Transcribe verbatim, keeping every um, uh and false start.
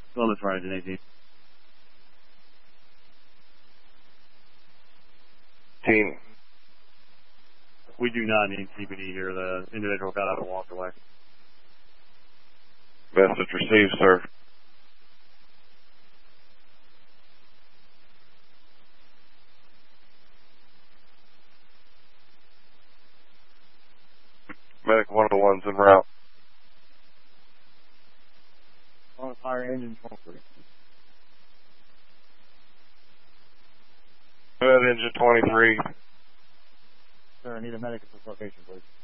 Columbus Riders in eighteen. Team. We do not need C P D here. The individual got out and walked away. Message received, sir. Medic one oh one's en route. On fire engine twenty-three. Go ahead, engine twenty-three. Sir, I need a medic at this location, please.